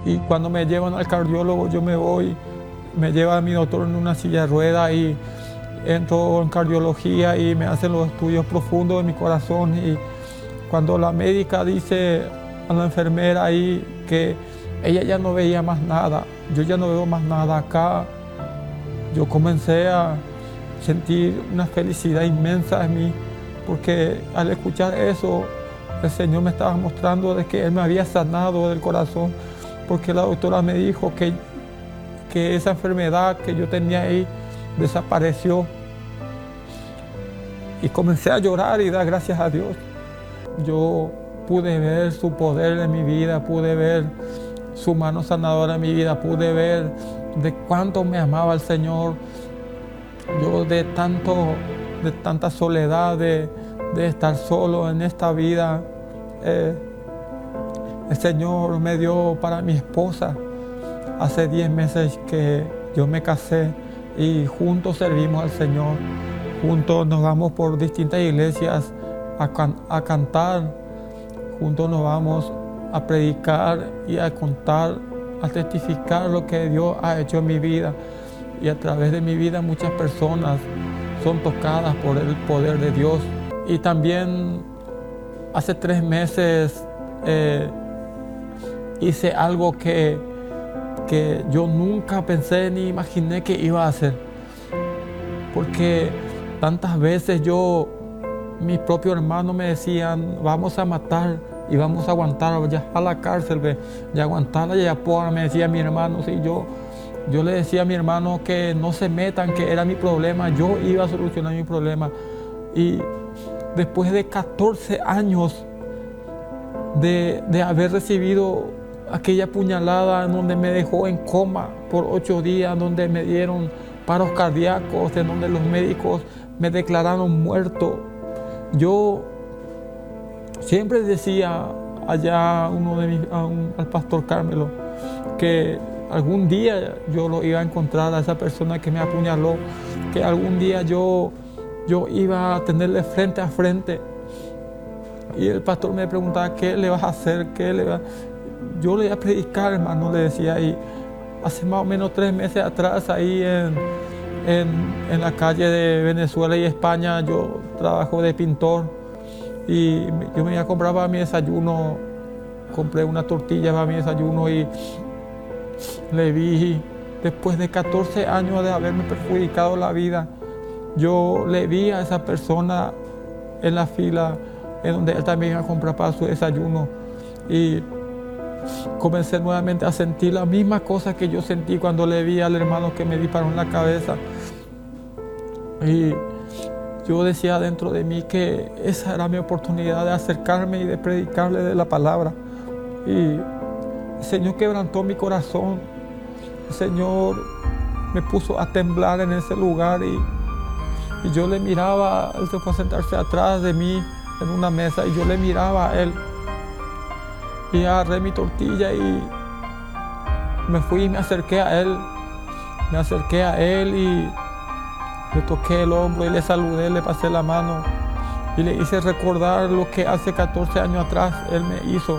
Y cuando me llevan al cardiólogo, yo me voy, me lleva mi doctor en una silla de ruedas y entro en cardiología y me hacen los estudios profundos de mi corazón. Y cuando la médica dice a la enfermera ahí que ella ya no veía más nada, yo ya no veo más nada acá, yo comencé a sentir una felicidad inmensa en mí, porque al escuchar eso, el Señor me estaba mostrando de que Él me había sanado del corazón, porque la doctora me dijo que esa enfermedad que yo tenía ahí desapareció. Y comencé a llorar y dar gracias a Dios. Yo pude ver su poder en mi vida, pude ver su mano sanadora en mi vida, pude ver de cuánto me amaba el Señor. Yo de tanta soledad, de estar solo en esta vida, el Señor me dio para mi esposa. Hace 10 meses que yo me casé y juntos servimos al Señor. Juntos nos vamos por distintas iglesias a cantar. Juntos nos vamos a predicar y a contar, a testificar lo que Dios ha hecho en mi vida. Y a través de mi vida muchas personas son tocadas por el poder de Dios. Y también hace 3 meses hice algo que yo nunca pensé ni imaginé que iba a hacer. Porque tantas veces mis propios hermanos me decían, vamos a matar y vamos a aguantar, ya a la cárcel, ya aguantarla, ya por, me decía mi hermano. Sí, yo le decía a mi hermano que no se metan, que era mi problema, yo iba a solucionar mi problema. Y después de 14 años de haber recibido aquella puñalada en donde me dejó en coma por 8 días, donde me dieron paros cardíacos, en donde los médicos me declararon muerto, yo siempre decía allá al pastor Carmelo que algún día yo lo iba a encontrar a esa persona que me apuñaló, que algún día yo iba a tenerle frente a frente. Y el pastor me preguntaba, ¿qué le vas a hacer? Yo le iba a predicar, hermano, le decía. Y hace más o menos 3 meses atrás, ahí en la calle de Venezuela y España, yo trabajo de pintor. Y yo me iba a comprar para mi desayuno, compré una tortilla para mi desayuno y le vi, después de 14 años de haberme perjudicado la vida, yo le vi a esa persona en la fila en donde él también iba a comprar para su desayuno. Y comencé nuevamente a sentir la misma cosa que yo sentí cuando le vi al hermano que me disparó en la cabeza. Y yo decía dentro de mí que esa era mi oportunidad de acercarme y de predicarle de la palabra. Y el Señor quebrantó mi corazón. El Señor me puso a temblar en ese lugar y yo le miraba. Él se fue a sentarse atrás de mí en una mesa y yo le miraba a él. Y agarré mi tortilla y me fui y me acerqué a él. Me acerqué a él y le toqué el hombro y le saludé, le pasé la mano y le hice recordar lo que hace 14 años atrás él me hizo.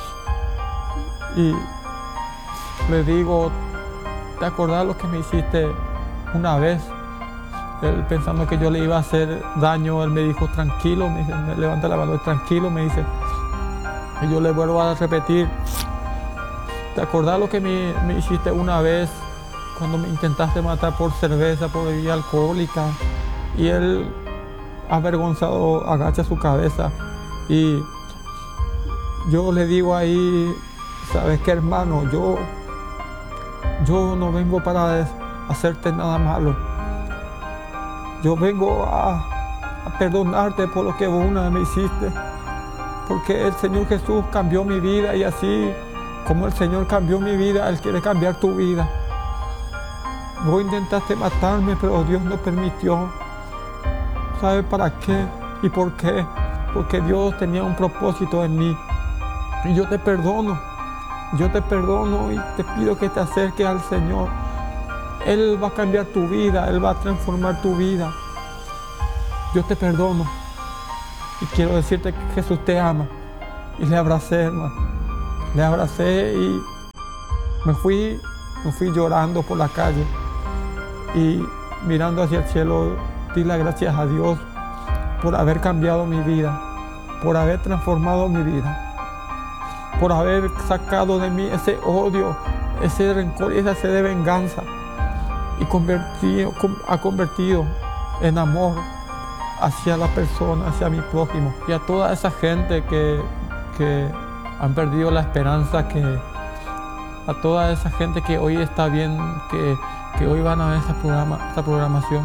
Y le digo, ¿te acordás lo que me hiciste una vez? Él, pensando que yo le iba a hacer daño, él me dijo, tranquilo, me dice, me levanta la mano, tranquilo, me dice. Y yo le vuelvo a repetir, ¿te acordás lo que me hiciste una vez cuando me intentaste matar por cerveza, por bebida alcohólica? Y él, avergonzado, agacha su cabeza. Y yo le digo ahí, ¿sabes qué, hermano? Yo no vengo para hacerte nada malo. Yo vengo a perdonarte por lo que vos una vez me hiciste. Porque el Señor Jesús cambió mi vida y así como el Señor cambió mi vida, Él quiere cambiar tu vida. Vos intentaste matarme, pero Dios no permitió. ¿Sabes para qué y por qué? Porque Dios tenía un propósito en mí. Y yo te perdono y te pido que te acerques al Señor. Él va a cambiar tu vida, Él va a transformar tu vida. Yo te perdono y quiero decirte que Jesús te ama. Y le abracé, hermano. Le abracé y Me fui llorando por la calle y mirando hacia el cielo, di las gracias a Dios por haber cambiado mi vida, por haber transformado mi vida, por haber sacado de mí ese odio, ese rencor y esa sed de venganza y ha convertido en amor hacia la persona, hacia mi prójimo y a toda esa gente que han perdido la esperanza, a toda esa gente que hoy está bien, que hoy van a ver esta programación,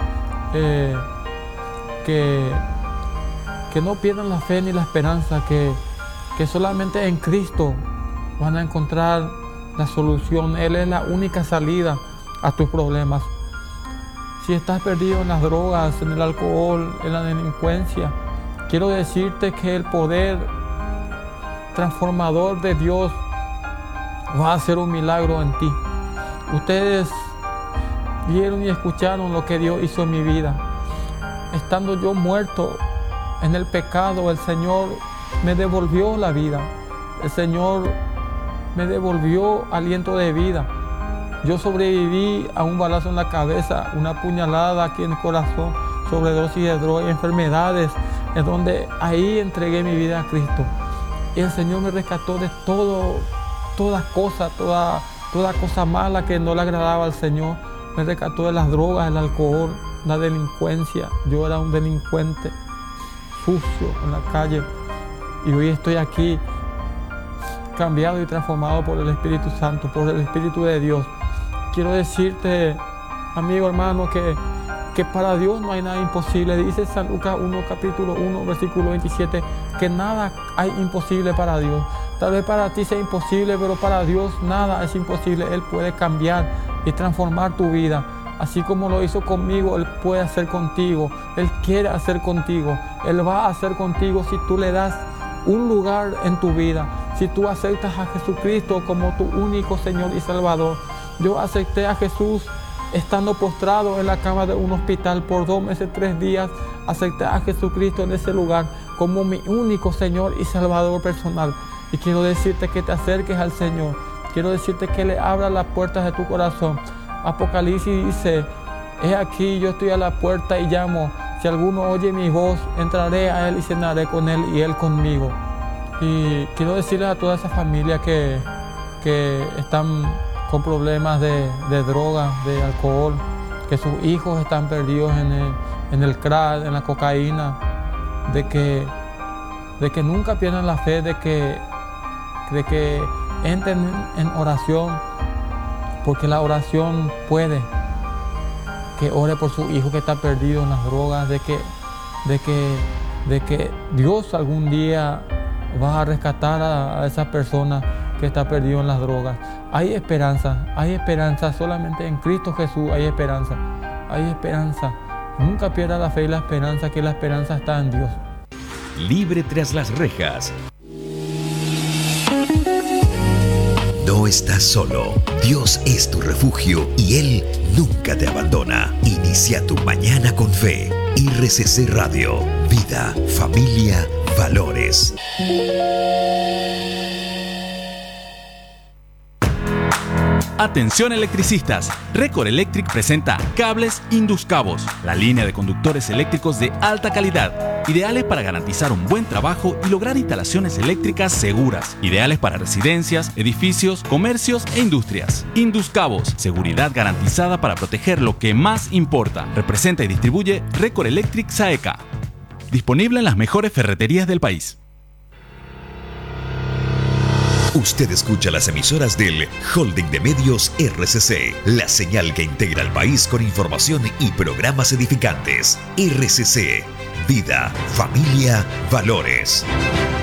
que no pierdan la fe ni la esperanza, que solamente en Cristo van a encontrar la solución. Él es la única salida a tus problemas. Si estás perdido en las drogas, en el alcohol, en la delincuencia, quiero decirte que el poder transformador de Dios va a hacer un milagro en ti. Ustedes vieron y escucharon lo que Dios hizo en mi vida. Estando yo muerto en el pecado, el Señor me devolvió la vida. El Señor me devolvió aliento de vida. Yo sobreviví a un balazo en la cabeza, una puñalada aquí en el corazón, sobredosis de droga y enfermedades, en donde ahí entregué mi vida a Cristo. Y el Señor me rescató de toda cosa mala que no le agradaba al Señor. Me rescató de las drogas, el alcohol, la delincuencia. Yo era un delincuente sucio en la calle y hoy estoy aquí cambiado y transformado por el Espíritu Santo, por el Espíritu de Dios. Quiero decirte, amigo, hermano, que para Dios no hay nada imposible. Dice San Lucas 1, capítulo 1, versículo 27, que nada hay imposible para Dios. Tal vez para ti sea imposible, pero para Dios nada es imposible. Él puede cambiar y transformar tu vida. Así como lo hizo conmigo, Él puede hacer contigo. Él quiere hacer contigo. Él va a hacer contigo si tú le das un lugar en tu vida. Si tú aceptas a Jesucristo como tu único Señor y Salvador. Yo acepté a Jesús estando postrado en la cama de un hospital por 2 meses, 3 días. Acepté a Jesucristo en ese lugar como mi único Señor y Salvador personal. Y quiero decirte que te acerques al Señor. Quiero decirte que le abras las puertas de tu corazón. Apocalipsis dice, he aquí, yo estoy a la puerta y llamo. Si alguno oye mi voz, entraré a Él y cenaré con Él y Él conmigo. Y quiero decirle a toda esa familia que están con problemas de droga, de alcohol, que sus hijos están perdidos en el crack, en la cocaína, de que nunca pierdan la fe, de que entren en oración, porque la oración puede, que ore por su hijo que está perdido en las drogas, de que Dios algún día va a rescatar a esa persona que está perdido en las drogas. Hay esperanza, solamente en Cristo Jesús hay esperanza. Nunca pierda la fe y la esperanza, que la esperanza está en Dios. Libre tras las rejas. No estás solo. Dios es tu refugio y Él nunca te abandona. Inicia tu mañana con fe. RCC Radio. Vida, familia, valores. Atención electricistas, Record Electric presenta Cables Induscabos, la línea de conductores eléctricos de alta calidad, ideales para garantizar un buen trabajo y lograr instalaciones eléctricas seguras, ideales para residencias, edificios, comercios e industrias. Induscabos, seguridad garantizada para proteger lo que más importa. Representa y distribuye Record Electric SAECA. Disponible en las mejores ferreterías del país. Usted escucha las emisoras del Holding de Medios RCC, la señal que integra al país con información y programas edificantes. RCC, vida, familia, valores.